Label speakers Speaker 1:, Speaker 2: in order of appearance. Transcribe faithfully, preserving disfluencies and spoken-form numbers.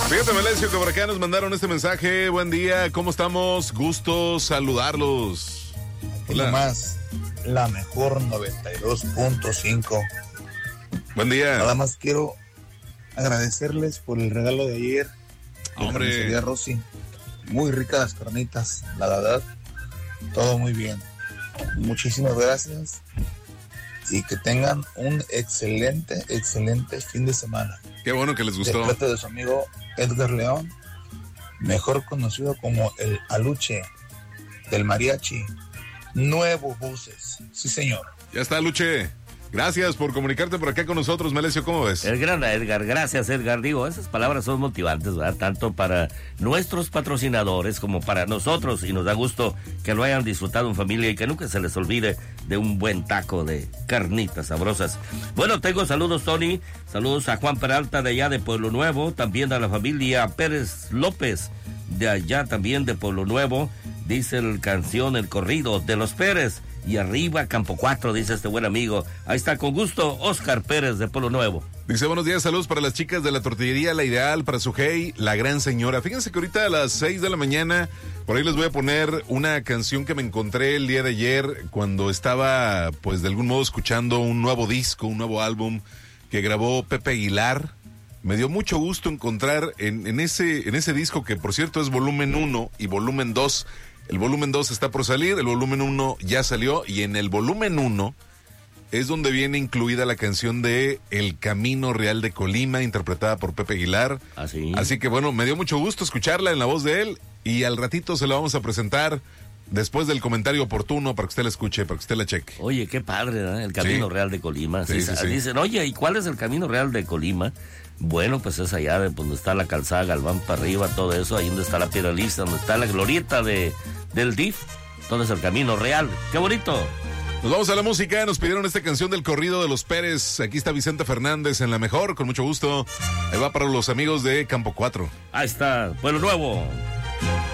Speaker 1: Fíjate, Melesio, que por acá nos mandaron este mensaje. Buen día, ¿cómo estamos? Gusto saludarlos.
Speaker 2: Hola. Más, la mejor noventa y dos punto cinco.
Speaker 1: Buen día.
Speaker 2: Nada más quiero agradecerles por el regalo de ayer.
Speaker 1: Hombre.
Speaker 2: De Rosy. Muy ricas las carnitas, la verdad. Todo muy bien. Muchísimas gracias. Y que tengan un excelente, excelente fin de semana.
Speaker 1: Qué bueno que les gustó.
Speaker 2: De parte de su amigo Edgar León, mejor conocido como el Aluche del mariachi Nuevo Buses. Sí, señor.
Speaker 1: Ya está, Luche. Gracias por comunicarte por acá con nosotros, Melesio, ¿cómo ves?
Speaker 3: El gran Edgar, gracias Edgar. Digo, esas palabras son motivantes, ¿verdad? Tanto para nuestros patrocinadores como para nosotros, y nos da gusto que lo hayan disfrutado en familia y que nunca se les olvide de un buen taco de carnitas sabrosas. Bueno, tengo saludos, Tony, saludos a Juan Peralta de allá de Pueblo Nuevo, también a la familia Pérez López de allá también de Pueblo Nuevo, dice el canción, el corrido de los Pérez. Y arriba Campo cuatro, dice este buen amigo. Ahí está, con gusto, Oscar Pérez de Pueblo Nuevo.
Speaker 1: Dice, buenos días, saludos para las chicas de la tortillería La Ideal, para Sujei, la gran señora. Fíjense que ahorita a las seis de la mañana, por ahí les voy a poner una canción que me encontré el día de ayer cuando estaba, pues de algún modo, escuchando un nuevo disco, un nuevo álbum que grabó Pepe Aguilar. Me dio mucho gusto encontrar en, en, ese, en ese disco, que por cierto es volumen uno y volumen dos. El volumen dos está por salir, el volumen uno ya salió, y en el volumen uno es donde viene incluida la canción de El Camino Real de Colima, interpretada por Pepe Aguilar.
Speaker 3: Así.
Speaker 1: Así que bueno, me dio mucho gusto escucharla en la voz de él, y al ratito se la vamos a presentar después del comentario oportuno para que usted la escuche, para que usted la cheque.
Speaker 3: Oye, qué padre, ¿no? El Camino
Speaker 1: Sí.
Speaker 3: Real de Colima.
Speaker 1: Sí,
Speaker 3: Sí,
Speaker 1: sí, sí.
Speaker 3: Dicen, oye, ¿y cuál es el Camino Real de Colima? Bueno, pues es allá de donde está la calzada Galván para arriba, todo eso, ahí donde está la piedra lista, donde está la glorieta de, del D I F, todo es el Camino Real. ¡Qué bonito!
Speaker 1: Nos vamos a la música, nos pidieron esta canción del corrido de los Pérez. Aquí está Vicente Fernández en la mejor, con mucho gusto. Ahí va para los amigos de Campo cuatro.
Speaker 3: Ahí está, Pueblo Nuevo.